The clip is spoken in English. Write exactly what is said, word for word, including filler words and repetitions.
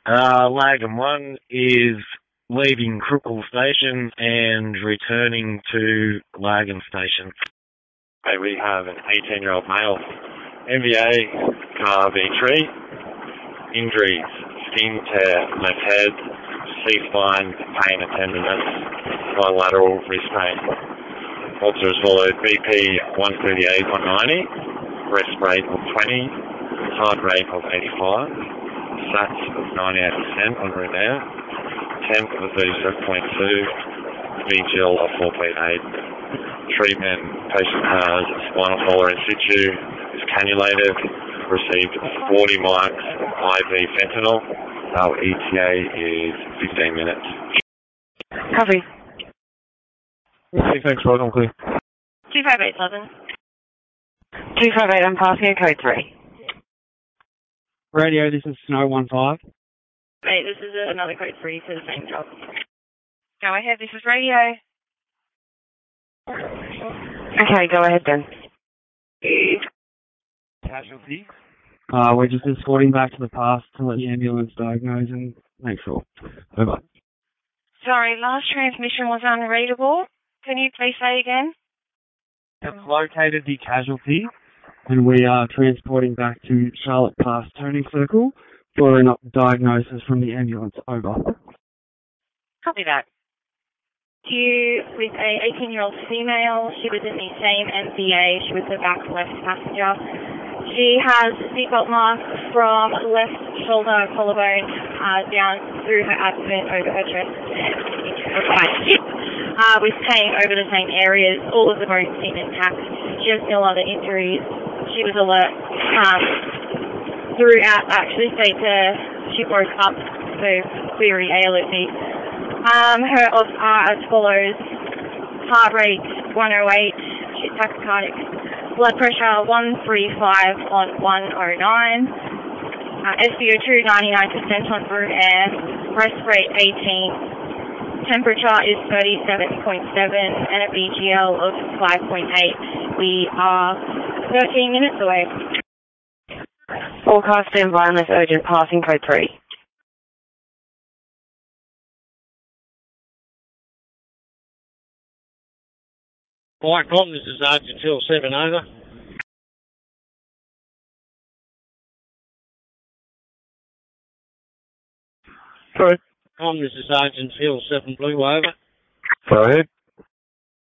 Uh, Lagan one is leaving Crookle Station and returning to Lagan Station. Okay, we have an eighteen-year-old male, M V A, car V three, injuries, skin tear, left head, C-spine, pain and tenderness, bilateral wrist pain. Also as followed B P one thirty-eight, one ninety, breast rate of twenty, heart rate of eighty-five, sats of ninety-eight percent on route air, temp of thirty-seven point two, V G L of four point eight. Treatment, patient has spinal collar in situ, is cannulated, received forty mics I V fentanyl. Our E T A is fifteen minutes. Copy. Okay, thanks, Rod. I'm clear. two five eight seven. two five eight, I'm passing a code three. Radio, this is Snow one five. Hey, this is another code three for the same job. Go ahead, this is radio. Okay, go ahead then. Casualty? Uh, we're just escorting back to the past to let the ambulance diagnose and make sure. Over. Sorry, last transmission was unreadable. Can you please say again? It's located the casualty, and we are transporting back to Charlotte Pass Turning Circle for a diagnosis from the ambulance. Over. Copy that. You with a eighteen-year-old female. She was in the same M V A. She was the back left passenger. She has seatbelt marks from left shoulder collarbone uh, down through her abdomen, over her chest, and into her right hip. Uh, with pain over the same areas. All of the bones seem intact. She has no other injuries. She was alert um, throughout. Actually, states uh, she woke up, so query A L O C. Um, her odds are as follows: heart rate one oh eight, she's tachycardic, blood pressure one thirty-five on one oh nine, uh, S p O two ninety-nine percent on room air, breast rate eighteen, temperature is thirty-seven point seven, and a B G L of five point eight. We are thirteen minutes away. Forecast environment urgent, passing code three. Mike Com, this is Sergeant Phil seven, over. Sorry. Com, this is Sergeant Phil seven, blue, over. Go ahead.